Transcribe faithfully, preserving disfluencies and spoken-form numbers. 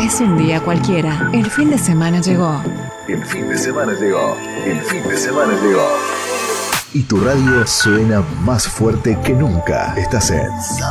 Es un día cualquiera. El fin de semana llegó. El fin de semana llegó. El fin de semana llegó. Y tu radio suena más fuerte que nunca. Estás en